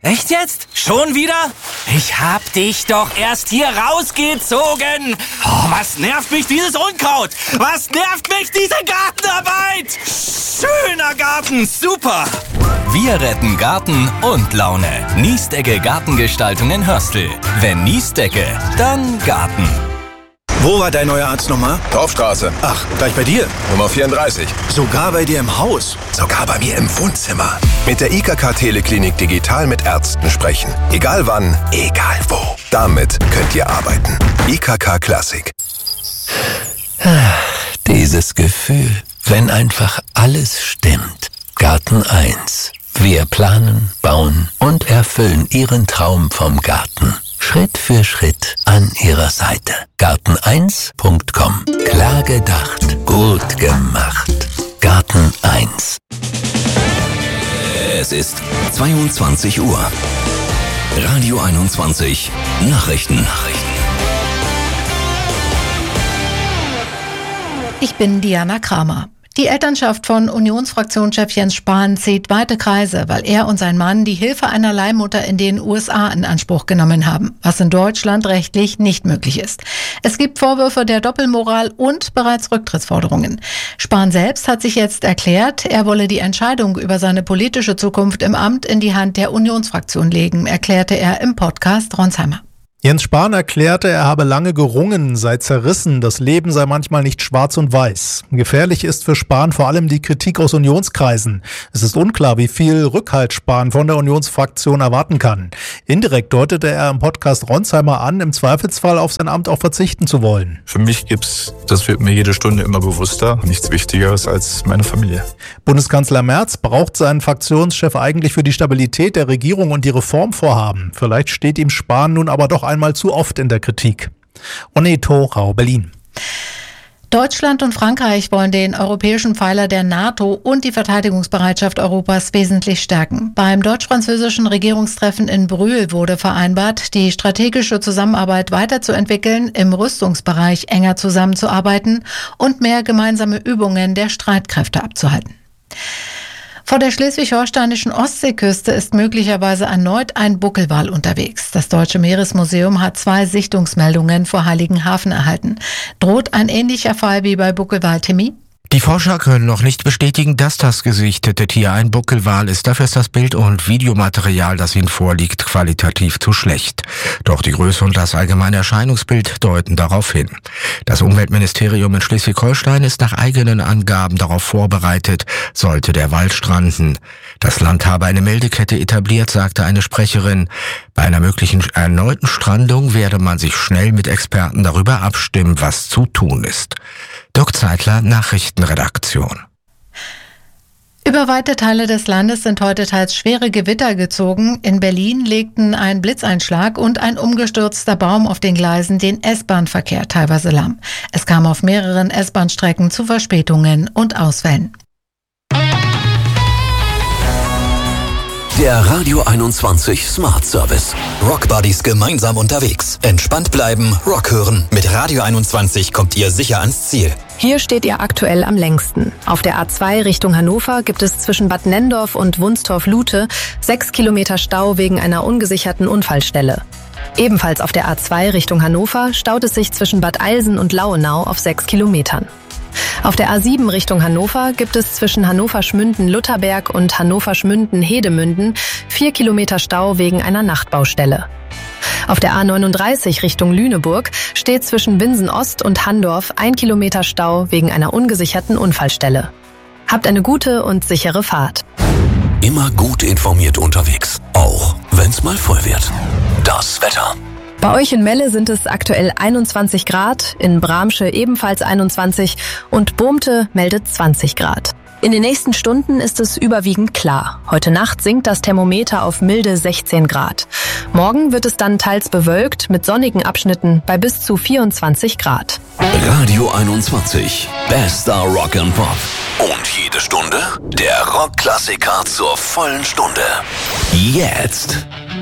Echt jetzt? Schon wieder? Ich hab dich doch erst hier rausgezogen. Oh, was nervt mich dieses Unkraut? Was nervt mich diese Gartenarbeit? Schöner Garten, super. Wir retten Garten und Laune. Niesdecke Gartengestaltung in Hörstel. Wenn Niesdecke, dann Garten. Wo war dein neuer Arzt nochmal? Torfstraße. Ach, gleich bei dir? Nummer 34. Sogar bei dir im Haus? Sogar bei mir im Wohnzimmer. Mit der IKK Teleklinik digital mit Ärzten sprechen. Egal wann, egal wo. Damit könnt ihr arbeiten. IKK Klassik. Dieses Gefühl, wenn einfach alles stimmt. Garten 1. Wir planen, bauen und erfüllen Ihren Traum vom Garten. Schritt für Schritt an Ihrer Seite. Garten1.com. Klar gedacht, gut gemacht. Garten 1. Es ist 22 Uhr. Radio 21 Nachrichten. Ich bin Diana Kramer. Die Elternschaft von Unionsfraktionschef Jens Spahn zieht weite Kreise, weil er und sein Mann die Hilfe einer Leihmutter in den USA in Anspruch genommen haben, was in Deutschland rechtlich nicht möglich ist. Es gibt Vorwürfe der Doppelmoral und bereits Rücktrittsforderungen. Spahn selbst hat sich jetzt erklärt, er wolle die Entscheidung über seine politische Zukunft im Amt in die Hand der Unionsfraktion legen, erklärte er im Podcast Ronsheimer. Jens Spahn erklärte, er habe lange gerungen, sei zerrissen, das Leben sei manchmal nicht schwarz und weiß. Gefährlich ist für Spahn vor allem die Kritik aus Unionskreisen. Es ist unklar, wie viel Rückhalt Spahn von der Unionsfraktion erwarten kann. Indirekt deutete er im Podcast Ronsheimer an, im Zweifelsfall auf sein Amt auch verzichten zu wollen. Für mich das wird mir jede Stunde immer bewusster, nichts Wichtigeres als meine Familie. Bundeskanzler Merz braucht seinen Fraktionschef eigentlich für die Stabilität der Regierung und die Reformvorhaben. Vielleicht steht ihm Spahn nun aber doch einmal zu oft in der Kritik. Oneto, Rau, Berlin. Deutschland und Frankreich wollen den europäischen Pfeiler der NATO und die Verteidigungsbereitschaft Europas wesentlich stärken. Beim deutsch-französischen Regierungstreffen in Brühl wurde vereinbart, die strategische Zusammenarbeit weiterzuentwickeln, im Rüstungsbereich enger zusammenzuarbeiten und mehr gemeinsame Übungen der Streitkräfte abzuhalten. Vor der schleswig-holsteinischen Ostseeküste ist möglicherweise erneut ein Buckelwal unterwegs. Das Deutsche Meeresmuseum hat 2 Sichtungsmeldungen vor Heiligenhafen erhalten. Droht ein ähnlicher Fall wie bei Buckelwal Timmy? Die Forscher können noch nicht bestätigen, dass das gesichtete Tier ein Buckelwal ist. Dafür ist das Bild- und Videomaterial, das ihnen vorliegt, qualitativ zu schlecht. Doch die Größe und das allgemeine Erscheinungsbild deuten darauf hin. Das Umweltministerium in Schleswig-Holstein ist nach eigenen Angaben darauf vorbereitet, sollte der Wal stranden. Das Land habe eine Meldekette etabliert, sagte eine Sprecherin. Bei einer möglichen erneuten Strandung werde man sich schnell mit Experten darüber abstimmen, was zu tun ist. Dirk Zeitler, Nachrichtenredaktion. Über weite Teile des Landes sind heute teils schwere Gewitter gezogen. In Berlin legten ein Blitzeinschlag und ein umgestürzter Baum auf den Gleisen den S-Bahn-Verkehr teilweise lahm. Es kam auf mehreren S-Bahn-Strecken zu Verspätungen und Ausfällen. Der Radio 21 Smart Service. Rockbuddies gemeinsam unterwegs. Entspannt bleiben, Rock hören. Mit Radio 21 kommt ihr sicher ans Ziel. Hier steht ihr aktuell am längsten. Auf der A2 Richtung Hannover gibt es zwischen Bad Nenndorf und Wunstorf-Lute 6 Kilometer Stau wegen einer ungesicherten Unfallstelle. Ebenfalls auf der A2 Richtung Hannover staut es sich zwischen Bad Eilsen und Lauenau auf 6 Kilometern. Auf der A7 Richtung Hannover gibt es zwischen Hannover-Schmünden-Lutherberg und Hannover-Schmünden-Hedemünden 4 Kilometer Stau wegen einer Nachtbaustelle. Auf der A39 Richtung Lüneburg steht zwischen Winsen-Ost und Handorf 1 Kilometer Stau wegen einer ungesicherten Unfallstelle. Habt eine gute und sichere Fahrt. Immer gut informiert unterwegs, auch wenn's mal voll wird. Das Wetter. Bei euch in Melle sind es aktuell 21 Grad, in Bramsche ebenfalls 21 und Bohmte meldet 20 Grad. In den nächsten Stunden ist es überwiegend klar. Heute Nacht sinkt das Thermometer auf milde 16 Grad. Morgen wird es dann teils bewölkt mit sonnigen Abschnitten bei bis zu 24 Grad. Radio 21, bester Rock and Pop. Und jede Stunde der Rockklassiker zur vollen Stunde. Jetzt.